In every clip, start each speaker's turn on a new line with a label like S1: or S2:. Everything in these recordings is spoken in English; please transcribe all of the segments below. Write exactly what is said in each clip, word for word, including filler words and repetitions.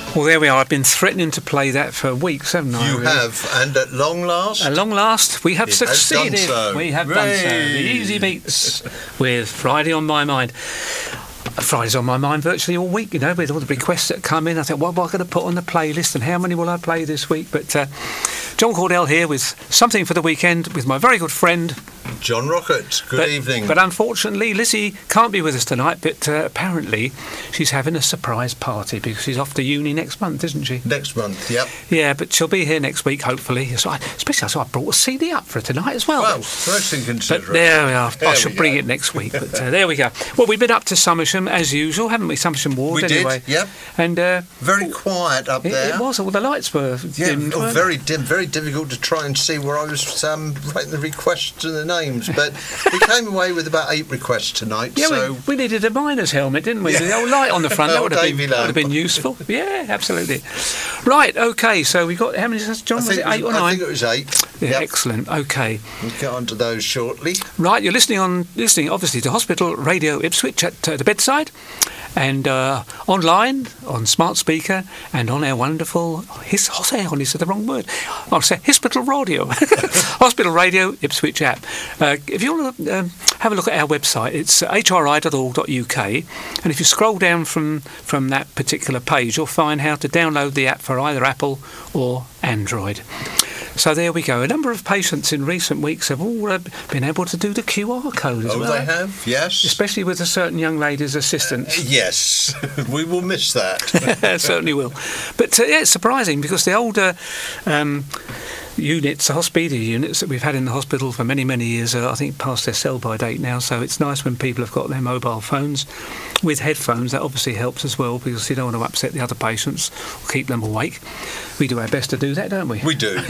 S1: Well, there we are. I've been threatening to play that for weeks, haven't I?
S2: You
S1: really?
S2: have, and at long last...
S1: At long last, we have
S2: It has
S1: succeeded.
S2: done so.
S1: We have
S2: Hooray.
S1: done so. The Easy Beats with Friday on My Mind. Friday's on my mind virtually all week, you know, with all the requests that come in. I think, what am I going to put on the playlist and how many will I play this week? But uh, John Cordell here with something for the weekend with my very good friend...
S2: John Rocket. Good
S1: but,
S2: evening.
S1: But unfortunately, Lizzie can't be with us tonight, but uh, apparently she's having a surprise party because she's off to uni next month, isn't she?
S2: Next month, yep.
S1: Yeah, but she'll be here next week, hopefully. So I, especially, so I brought a C D up for her tonight as well.
S2: Well, first in consideration.
S1: But there we are.
S2: There
S1: I shall
S2: we
S1: bring
S2: go.
S1: it next week. But uh, there we go. Well, we've been up to Somersham as usual, haven't we? Somersham Ward,
S2: We did,
S1: anyway.
S2: yep.
S1: And uh,
S2: Very quiet up
S1: it,
S2: there.
S1: it was. All the lights were
S2: Yeah,
S1: dimmed.
S2: oh,
S1: weren't
S2: very dim, very difficult to try and see where I was um, writing the requests and the names. But we came away with about eight requests tonight.
S1: Yeah,
S2: so
S1: we, we needed a miner's helmet, didn't we?
S2: Yeah.
S1: The old light on the front, that
S2: Oh,
S1: would have been,
S2: Davy
S1: that would have been
S2: lamp.
S1: useful. Yeah, absolutely. Right, OK, so we got, how many, John,
S2: I
S1: was
S2: think
S1: it
S2: it was,
S1: eight or
S2: I
S1: nine?
S2: think it was eight.
S1: Yeah,
S2: Yep.
S1: excellent, OK.
S2: We'll get on to those shortly.
S1: Right, you're listening on listening obviously to Hospital Radio Ipswich at uh, the bedside, and uh, online on smart speaker and on our wonderful his hang on, is the wrong word? I'll say Hospital Radio, Hospital Radio Ipswich app. Uh, if you want to um, have a look at our website, it's h r i dot org dot u k, and if you scroll down from from that particular page, you'll find how to download the app for either Apple or Android. So there we go. A number of patients in recent weeks have all uh, been able to do the Q R code as
S2: Oh,
S1: well.
S2: they have, yes.
S1: Especially with a certain young lady's assistance.
S2: Uh, yes, we will miss that.
S1: Certainly will. But uh, yeah, it's surprising because the older um, units, the hospital units that we've had in the hospital for many, many years are, I think, past their sell-by date now. So it's nice when people have got their mobile phones with headphones. That obviously helps as well because you don't want to upset the other patients or keep them awake. We do our best to do that, don't we?
S2: We do.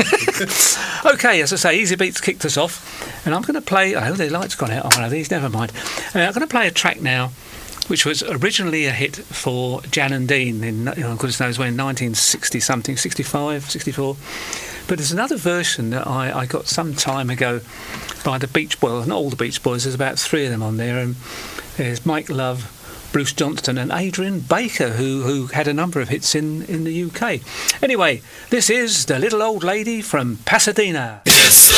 S1: OK, as I say, Easy Beats kicked us off, and I'm going to play... Oh, the light's gone out. Oh, no, these, never mind. Uh, I'm going to play a track now which was originally a hit for Jan and Dean in, you know, goodness knows when, nineteen sixty something, sixty-five, sixty-four. But there's another version that I, I got some time ago by the Beach Boys, not all the Beach Boys, there's about three of them on there, and there's Mike Love, Bruce Johnston and Adrian Baker, who, who had a number of hits in, in the U K. Anyway, this is The Little Old Lady from Pasadena.
S3: It's